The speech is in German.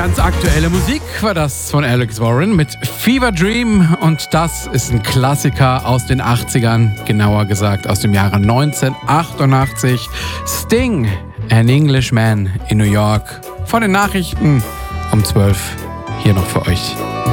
Ganz aktuelle Musik war das von Alex Warren mit Fever Dream und das ist ein Klassiker aus den 80ern, genauer gesagt aus dem Jahre 1988. Sting, An Englishman in New York. Vor den Nachrichten um 12 hier noch für euch.